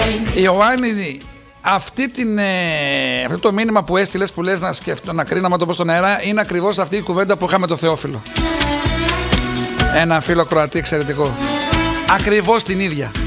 Ιωάννη, αυτό το μήνυμα που έστειλες, που λες να κρίνω να το πω στον αέρα, είναι ακριβώς αυτή η κουβέντα που είχαμε το Θεόφιλο. Ένα φίλο Κροατή εξαιρετικό. Ακριβώς την ίδια.